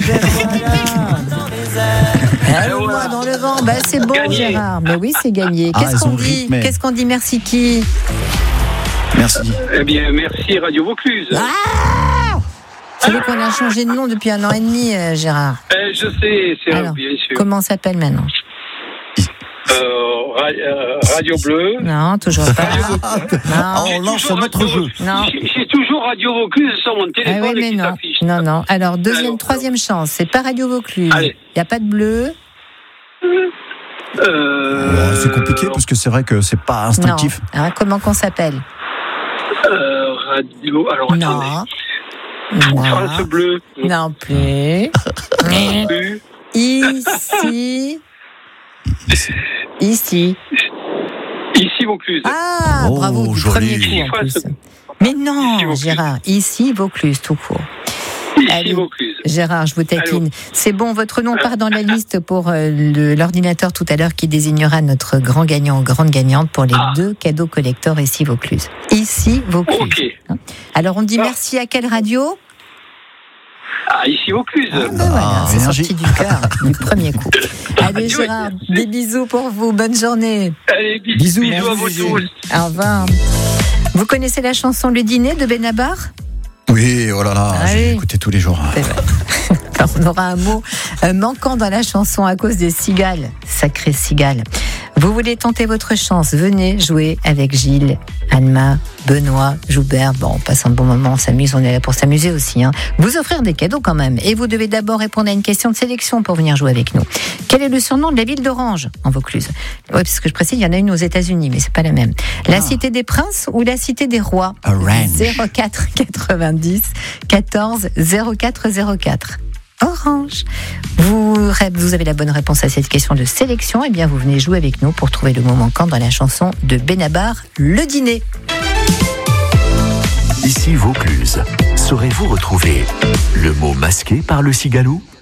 ben voilà. Moi dans le vent, c'est bon Gagné. Gérard. Mais oui, c'est gagné. Ils ont rythmé. Qu'est-ce qu'on dit? Merci qui? Merci. Eh bien, merci Radio Vaucluse. Vous savez qu'on a changé de nom depuis 1 an et demi, Gérard. Je sais, c'est Alors, bien sûr. comment s'appelle maintenant? Radio Bleu. Non, toujours pas. Non. On lance un autre jeu. Non. J'ai toujours Radio Vaucluse sur mon Ah téléphone oui, mais qui non. s'affiche. Non. Alors, troisième chance. C'est pas Radio Vaucluse. Il Allez. n'y a pas de bleu. C'est compliqué parce que c'est vrai que c'est pas instinctif. Non. Hein, comment qu'on s'appelle? Radio. Alors, Non. attendez. France Bleu. Non plus. Bleu. Ici. Ici Vaucluse. Ah, Oh, bravo, du joli. premier coup en plus. Ici, Mais non, Vaucluse. Gérard, ici Vaucluse, tout court. Ici Allez. Vaucluse. Gérard, je vous taquine. C'est bon, votre nom part dans la liste pour l'ordinateur tout à l'heure qui désignera notre grand gagnant ou grande gagnante pour les 2 cadeaux collecteurs ici Vaucluse. Ici Vaucluse. Ok. Alors on dit merci à quelle radio? Ici Vaucluse. Voilà, c'est énergie. sorti du cœur du premier coup. Allez Gérard, des bisous pour vous, bonne journée. Allez, Bisous. bisous à vous tous. Au revoir. Vous connaissez la chanson Le Dîner de Benabar? Oui, oh là là, Ah j'ai oui. écouté tous les jours. C'est vrai. Alors, on aura un mot manquant dans la chanson à cause des cigales. Sacrées cigales. Vous voulez tenter votre chance? Venez jouer avec Gilles, Alma, Benoît, Joubert. Bon, on passe un bon moment, on s'amuse, on est là pour s'amuser aussi. Vous offrir des cadeaux quand même. Et vous devez d'abord répondre à une question de sélection pour venir jouer avec nous. Quel est le surnom de la ville d'Orange en Vaucluse? Oui, parce que je précise, il y en a une aux États-Unis, mais c'est pas la même. La cité des princes ou la cité des rois? Orange. 04 90 14 04 04. Orange. Vous avez la bonne réponse à cette question de sélection. Eh bien, vous venez jouer avec nous pour trouver le mot manquant dans la chanson de Benabar, Le Dîner. Ici Vaucluse. Saurez-vous retrouver le mot masqué par le cigalo?